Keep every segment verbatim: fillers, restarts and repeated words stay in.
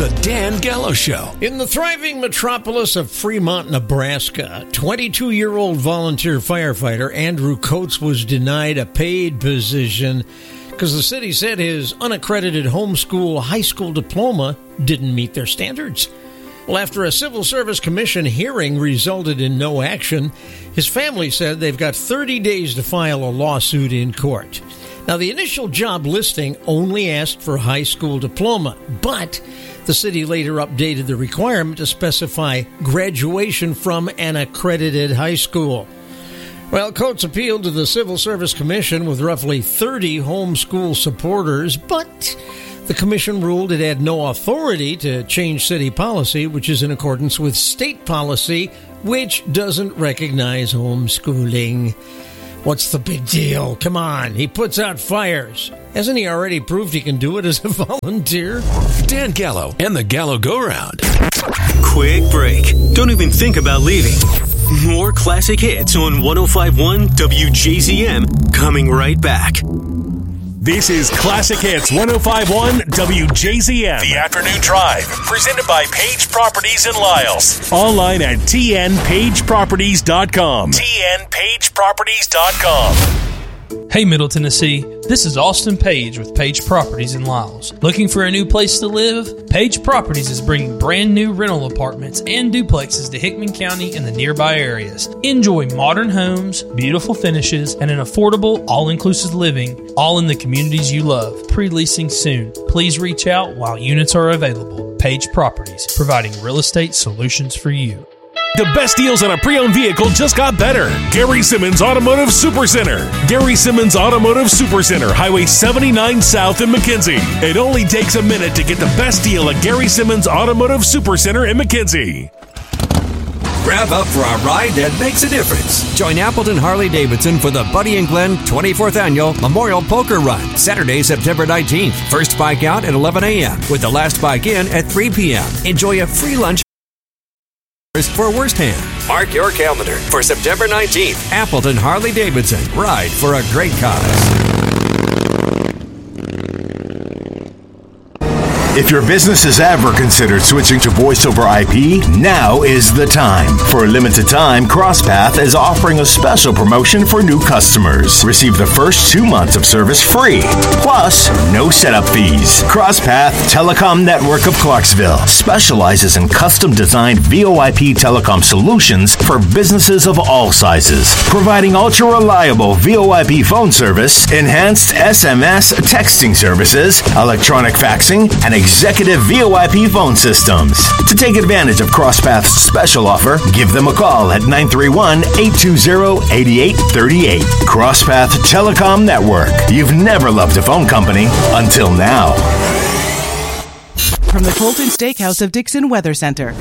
The Dan Gallo Show. In the thriving metropolis of Fremont, Nebraska, twenty-two-year-old volunteer firefighter Andrew Coates was denied a paid position because the city said his unaccredited homeschool high school diploma didn't meet their standards. Well, after a Civil Service Commission hearing resulted in no action, his family said they've got thirty days to file a lawsuit in court. Now, the initial job listing only asked for a high school diploma, but the city later updated the requirement to specify graduation from an accredited high school. Well, Coates appealed to the Civil Service Commission with roughly thirty homeschool supporters, but the commission ruled it had no authority to change city policy, which is in accordance with state policy, which doesn't recognize homeschooling. What's the big deal? Come on, he puts out fires. Hasn't he already proved he can do it as a volunteer? Dan Gallo and the Gallo Go-Round. Quick break. Don't even think about leaving. More classic hits on one oh five point one W J Z M coming right back. This is Classic Hits one oh five point one W J Z M. The Afternoon Drive, presented by Page Properties in Lyles. Online at T N page properties dot com. T N page properties dot com. Hey, Middle Tennessee, this is Austin Page with Page Properties in Lyles. Looking for a new place to live? Page Properties is bringing brand new rental apartments and duplexes to Hickman County and the nearby areas. Enjoy modern homes, beautiful finishes, and an affordable, all-inclusive living, all in the communities you love. Pre-leasing soon. Please reach out while units are available. Page Properties, providing real estate solutions for you. The best deals on a pre-owned vehicle just got better. Gary Simmons Automotive Supercenter. Gary Simmons Automotive Supercenter, Highway seventy-nine South in McKenzie. It only takes a minute to get the best deal at Gary Simmons Automotive Supercenter in McKenzie. Grab up for a ride that makes a difference. Join Appleton Harley-Davidson for the Buddy and Glenn twenty-fourth Annual Memorial Poker Run, Saturday, September nineteenth. First bike out at eleven a.m. with the last bike in at three p.m. Enjoy a free lunch for worst hand. Mark your calendar for September nineteenth. Appleton Harley-Davidson. Ride for a great cause. If your business has ever considered switching to Voice over I P, now is the time. For a limited time, CrossPath is offering a special promotion for new customers. Receive the first two months of service free, plus no setup fees. CrossPath Telecom Network of Clarksville specializes in custom-designed V O I P telecom solutions for businesses of all sizes, providing ultra-reliable V O I P phone service, enhanced S M S texting services, electronic faxing, and executive V O I P phone systems. To take advantage of CrossPath's special offer, give them a call at nine three one, eight two zero, eight eight three eight. CrossPath Telecom Network. You've never loved a phone company until now. From the Colton Steakhouse of Dixon Weather Center.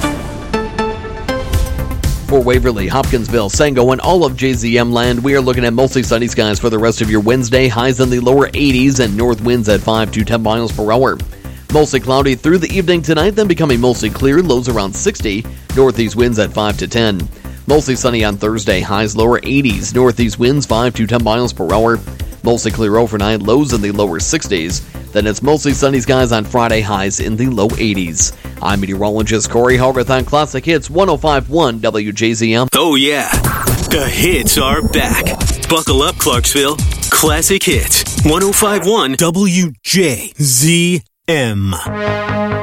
For Waverly, Hopkinsville, Sango, and all of J Z M land, we are looking at mostly sunny skies for the rest of your Wednesday. Highs in the lower eighties and north winds at five to ten miles per hour. Mostly cloudy through the evening tonight, then becoming mostly clear, lows around sixty, northeast winds at five to ten. Mostly sunny on Thursday, highs lower eighties, northeast winds five to ten miles per hour. Mostly clear overnight, lows in the lower sixties. Then it's mostly sunny skies on Friday, highs in the low eighties. I'm meteorologist Corey Harveth on Classic Hits one oh five point one W J Z M. Oh yeah, the hits are back. Buckle up, Clarksville. Classic Hits one oh five point one W J Z M.